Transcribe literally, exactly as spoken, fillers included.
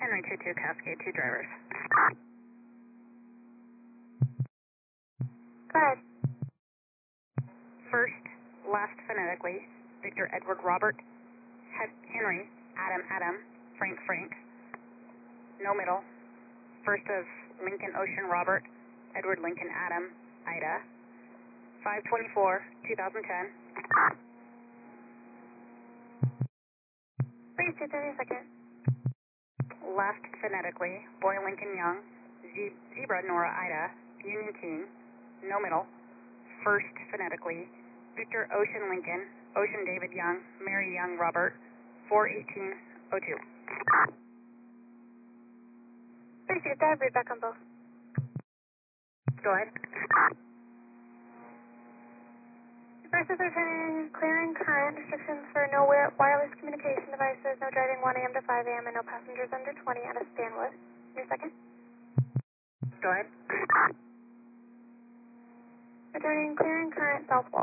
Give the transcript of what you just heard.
Henry two two, Cascade, two drivers. Go ahead. First, last phonetically, Victor Edward Robert, Henry, Adam Adam, Frank Frank, no middle. First of Lincoln Ocean Robert, Edward Lincoln Adam, Ida, five twenty-four, twenty ten. Please do thirty seconds. Last phonetically, Boy Lincoln Young, Z Zebra Nora Ida, Union King, no middle. First phonetically, Victor Ocean Lincoln, Ocean David Young, Mary Young Robert, four eighteen oh two. Please do that, read back on both. Go ahead. First is returning clearing current, restrictions for no wi- wireless communication devices, no driving one A M to five A M, and no passengers under twenty at a Stanwood. Your second? Go ahead. Returning clearing current southward.